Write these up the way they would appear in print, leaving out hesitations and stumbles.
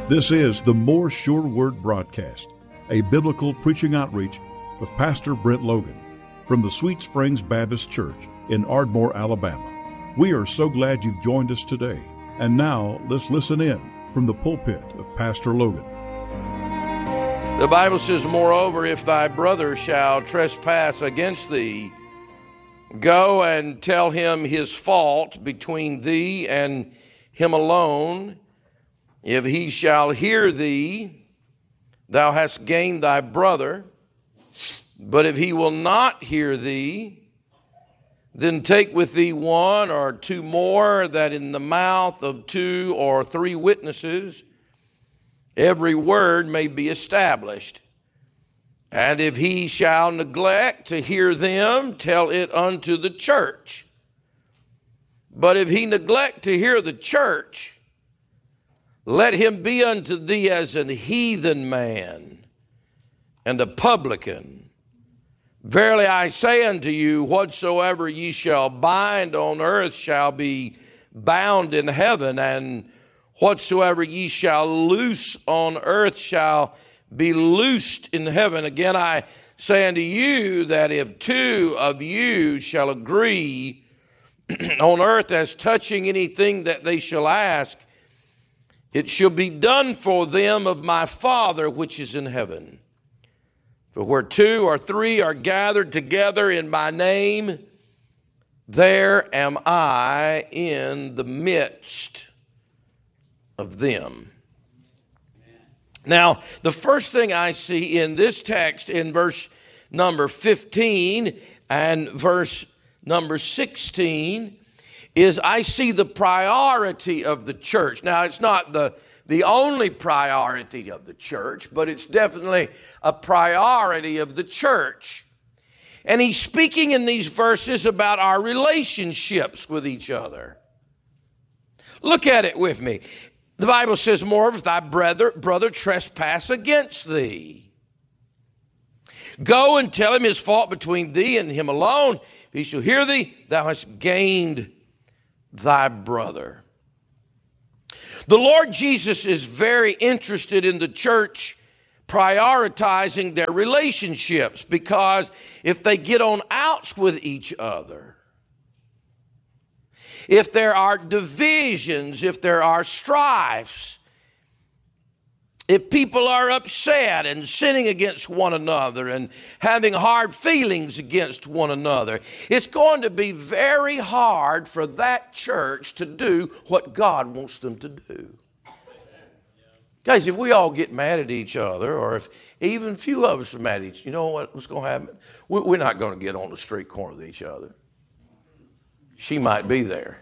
This is the More Sure Word broadcast, a biblical preaching outreach of Pastor Brent Logan from the Sweet Springs Baptist Church in Ardmore, Alabama. We are so glad you've joined us today. And now let's listen in from the pulpit of Pastor Logan. The Bible says, "Moreover, if thy brother shall trespass against thee, go and tell him his fault between thee and him alone. If he shall hear thee, thou hast gained thy brother. But if he will not hear thee, then take with thee one or two more, that in the mouth of two or three witnesses every word may be established. And if he shall neglect to hear them, tell it unto the church. But if he neglect to hear the church, let him be unto thee as an heathen man and a publican. Verily I say unto you, whatsoever ye shall bind on earth shall be bound in heaven, and whatsoever ye shall loose on earth shall be loosed in heaven. Again I say unto you, that if two of you shall agree on earth as touching anything that they shall ask, it shall be done for them of my Father which is in heaven. For where two or three are gathered together in my name, there am I in the midst of them." Now, the first thing I see in this text in verse number 15 and verse number 16 is I see the priority of the church. Now, it's not the only priority of the church, but it's definitely a priority of the church. And he's speaking in these verses about our relationships with each other. Look at it with me. The Bible says, "Moreover, if thy brother trespass against thee, go and tell him his fault between thee and him alone. If he shall hear thee, thou hast gained thy brother." The Lord Jesus is very interested in the church prioritizing their relationships, because if they get on outs with each other, if there are divisions, if there are strifes, if people are upset and sinning against one another and having hard feelings against one another, it's going to be very hard for that church to do what God wants them to do. Guys, if we all get mad at each other, or if even few of us are mad at each other, you know what's going to happen? We're not going to get on the street corner with each other. She might be there.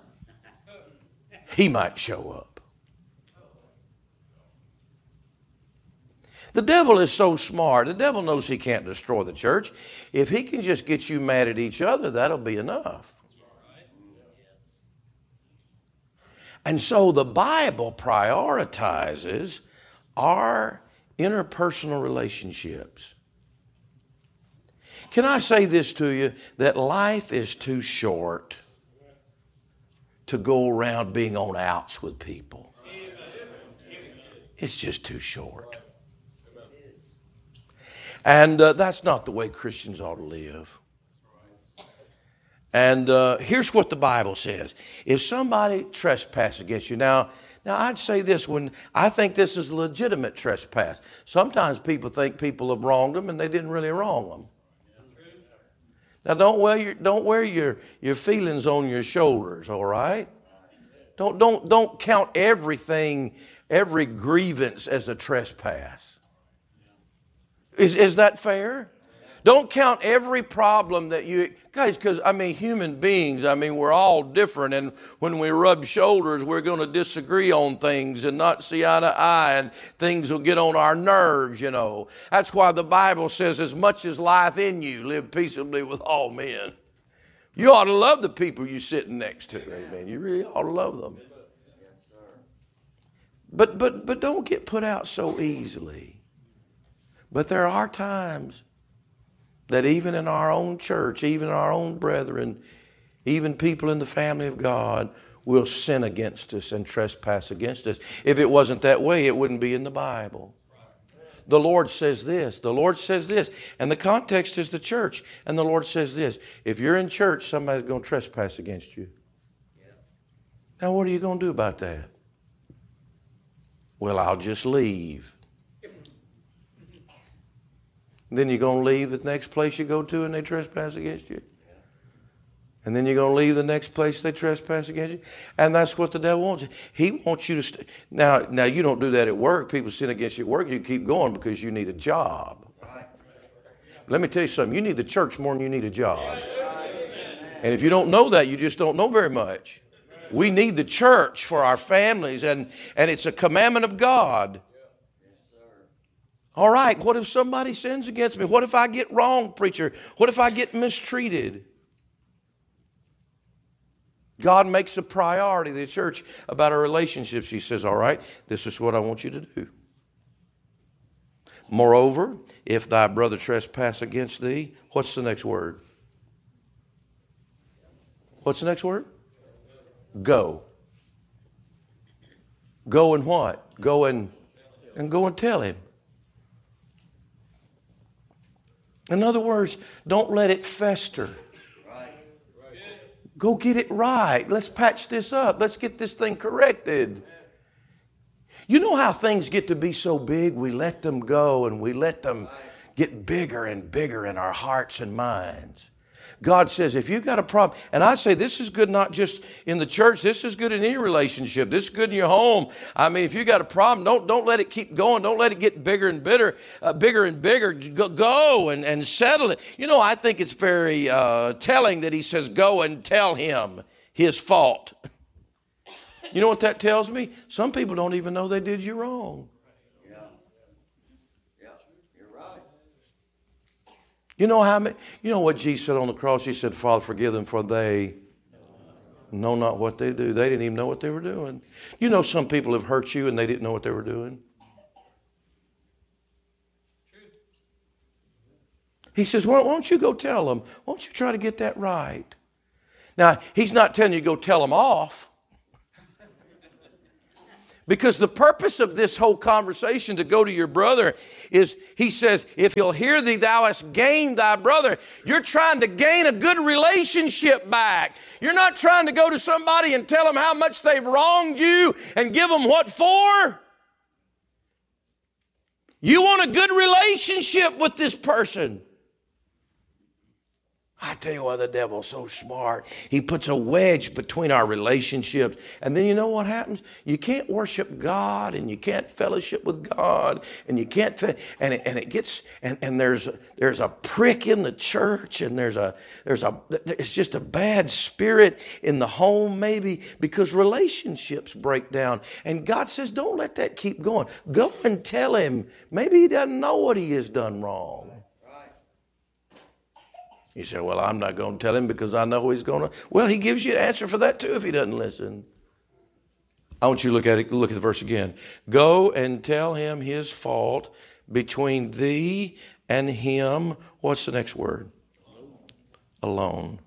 He might show up. The devil is so smart. The devil knows he can't destroy the church. If he can just get you mad at each other, that'll be enough. And so the Bible prioritizes our interpersonal relationships. Can I say this to you, that life is too short to go around being on outs with people. It's just too short. And that's not the way Christians ought to live. And here's what the Bible says. If somebody trespasses against you, now I'd say this, when I think this is a legitimate trespass. Sometimes people think people have wronged them and they didn't really wrong them. Now don't wear your feelings on your shoulders, all right? Don't count everything, every grievance as a trespass. Is that fair? Don't count every problem that you... Guys, because, human beings, we're all different. And when we rub shoulders, we're going to disagree on things and not see eye to eye. And things will get on our nerves, you know. That's why the Bible says, as much as lieth in you, live peaceably with all men. You ought to love the people you're sitting next to. Amen. You really ought to love them. But don't get put out so easily. But there are times that even in our own church, even our own brethren, even people in the family of God, will sin against us and trespass against us. If it wasn't that way, it wouldn't be in the Bible. The Lord says this. The Lord says this. And the context is the church. And the Lord says this. If you're in church, somebody's going to trespass against you. Now, what are you going to do about that? Well, I'll just leave. Then you're going to leave the next place you go to and they trespass against you. And then you're going to leave the next place they trespass against you. And that's what the devil wants. He wants you to stay. Now, you don't do that at work. People sin against you at work. You keep going because you need a job. Let me tell you something. You need the church more than you need a job. And if you don't know that, you just don't know very much. We need the church for our families, and it's a commandment of God. All right, what if somebody sins against me? What if I get wrong, preacher? What if I get mistreated? God makes a priority of the church about our relationships. He says, all right, this is what I want you to do. Moreover, if thy brother trespass against thee, what's the next word? What's the next word? Go. Go and what? Go and tell him. In other words, don't let it fester. Go get it right. Let's patch this up. Let's get this thing corrected. You know how things get to be so big, we let them go and we let them get bigger and bigger in our hearts and minds. God says, if you've got a problem, and I say this is good not just in the church, this is good in any relationship. This is good in your home. I mean, if you've got a problem, don't let it keep going. Don't let it get bigger and bigger. Go and settle it. You know, I think it's very telling that he says, go and tell him his fault. You know what that tells me? Some people don't even know they did you wrong. You know what Jesus said on the cross? He said, Father, forgive them, for they know not what they do. They didn't even know what they were doing. You know, some people have hurt you and they didn't know what they were doing. He says, well, why don't you go tell them? Why don't you try to get that right? Now, he's not telling you to go tell them off. Because the purpose of this whole conversation to go to your brother is, he says, if he'll hear thee, thou hast gained thy brother. You're trying to gain a good relationship back. You're not trying to go to somebody and tell them how much they've wronged you and give them what for. You want a good relationship with this person. I tell you why the devil's so smart. He puts a wedge between our relationships. And then you know what happens? You can't worship God and you can't fellowship with God and you can't, and there's a prick in the church and it's just a bad spirit in the home maybe because relationships break down. And God says, don't let that keep going. Go and tell him. Maybe he doesn't know what he has done wrong. You say, well, I'm not going to tell him because I know he's going to. Well, he gives you an answer for that too if he doesn't listen. I want you to look at the verse again. Go and tell him his fault between thee and him. What's the next word? Alone.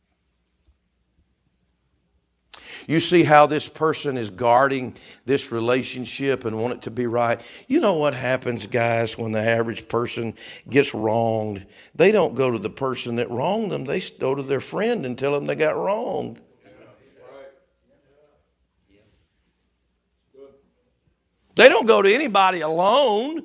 You see how this person is guarding this relationship and want it to be right. You know what happens, guys, when the average person gets wronged? They don't go to the person that wronged them. They go to their friend and tell them they got wronged. They don't go to anybody alone.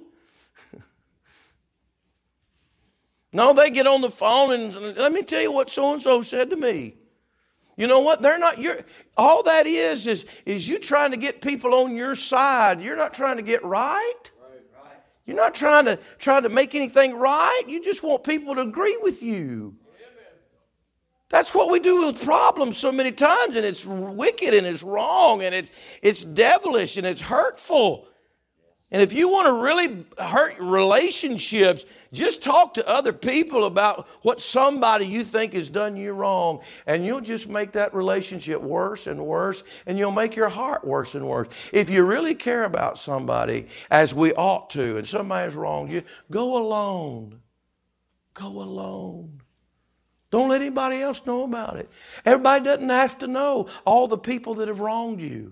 No, they get on the phone and let me tell you what so-and-so said to me. You know what? They're not all that is you trying to get people on your side. You're not trying to get right. You're not trying to make anything right. You just want people to agree with you. That's what we do with problems so many times, and it's wicked and it's wrong and it's devilish and it's hurtful. And if you want to really hurt relationships, just talk to other people about what somebody you think has done you wrong. And you'll just make that relationship worse and worse. And you'll make your heart worse and worse. If you really care about somebody, as we ought to, and somebody's wronged you, go alone. Go alone. Don't let anybody else know about it. Everybody doesn't have to know all the people that have wronged you.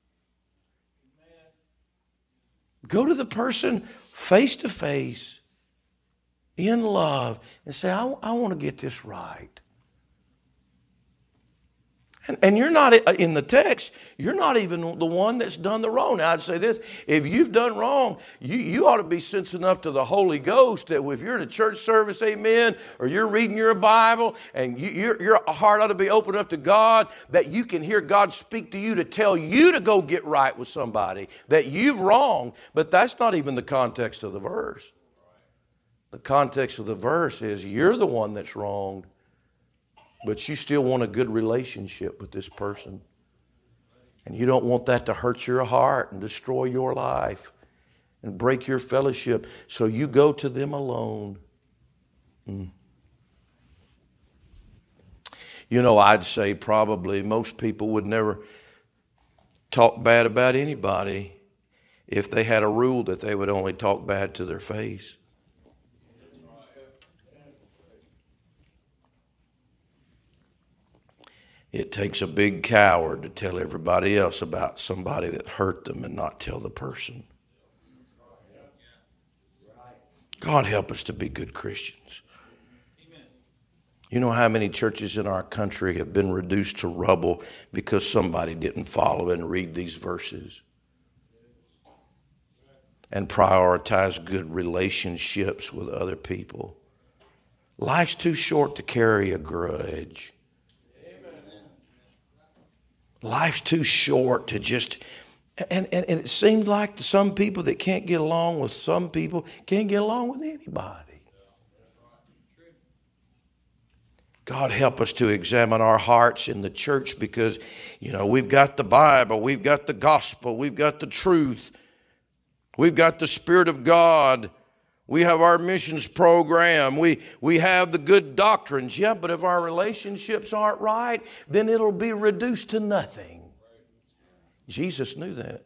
Go to the person face to face in love and say, I want to get this right. And you're not, in the text, you're not even the one that's done the wrong. Now, I'd say this, if you've done wrong, you ought to be sensitive enough to the Holy Ghost that if you're in a church service, amen, or you're reading your Bible, and your heart ought to be open up to God, that you can hear God speak to you to tell you to go get right with somebody that you've wronged. But that's not even the context of the verse. The context of the verse is you're the one that's wronged, but you still want a good relationship with this person. And you don't want that to hurt your heart and destroy your life and break your fellowship. So you go to them alone. You know, I'd say probably most people would never talk bad about anybody if they had a rule that they would only talk bad to their face. It takes a big coward to tell everybody else about somebody that hurt them and not tell the person. God help us to be good Christians. You know how many churches in our country have been reduced to rubble because somebody didn't follow and read these verses and prioritize good relationships with other people. Life's too short to carry a grudge. Life's too short to just, and it seems like some people that can't get along with some people can't get along with anybody. God help us to examine our hearts in the church because, you know, we've got the Bible, we've got the gospel, we've got the truth, we've got the Spirit of God, we have our missions program, we have the good doctrines. Yeah, but if our relationships aren't right, then it'll be reduced to nothing. Jesus knew that.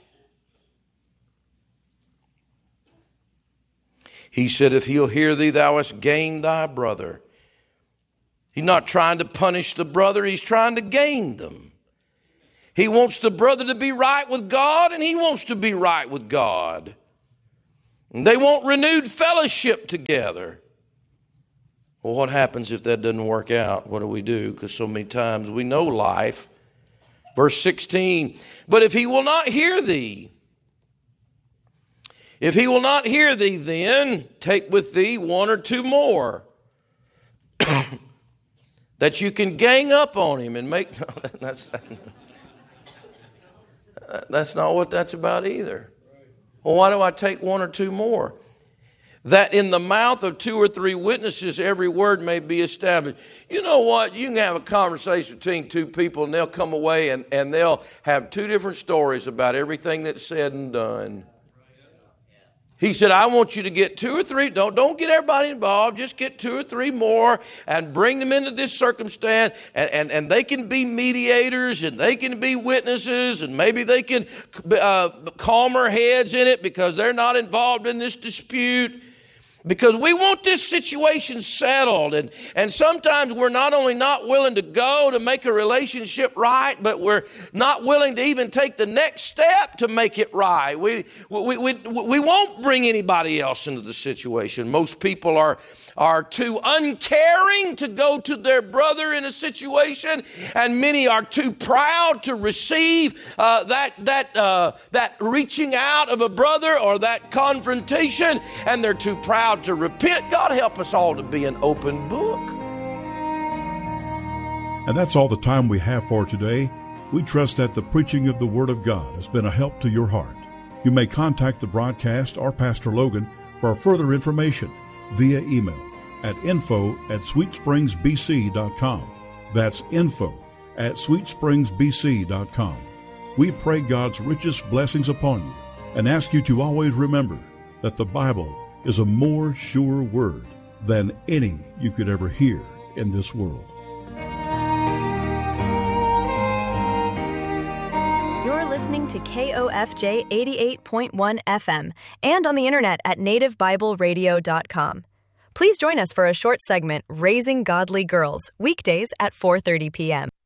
He said, if he'll hear thee, thou hast gained thy brother. He's not trying to punish the brother, he's trying to gain them. He wants the brother to be right with God, and he wants to be right with God. And they want renewed fellowship together. Well, what happens if that doesn't work out? What do we do? Because so many times we know life. Verse 16, but if he will not hear thee, then take with thee one or two more, that you can gang up on him and make... No, that's not what that's about either. Well, why do I take one or two more? That in the mouth of two or three witnesses every word may be established. You know what? You can have a conversation between two people and they'll come away and they'll have two different stories about everything that's said and done. He said, I want you to get two or three, don't get everybody involved, just get two or three more and bring them into this circumstance, and they can be mediators and they can be witnesses and maybe they can calmer heads in it because they're not involved in this dispute. Because we want this situation settled. And sometimes we're not only not willing to go to make a relationship right, but we're not willing to even take the next step to make it right. We won't bring anybody else into the situation. Most people are too uncaring to go to their brother in a situation, and many are too proud to receive that reaching out of a brother or that confrontation, and they're too proud to repent. God help us all to be an open book. And that's all the time we have for today. We trust that the preaching of the Word of God has been a help to your heart. You may contact the broadcast or Pastor Logan for further information via email at info@sweetspringsbc.com. That's info@sweetspringsbc.com. We pray God's richest blessings upon you and ask you to always remember that the Bible is a more sure word than any you could ever hear in this world. You're listening to KOFJ 88.1 FM and on the internet at nativebibleradio.com. Please join us for a short segment, Raising Godly Girls, weekdays at 4:30 p.m.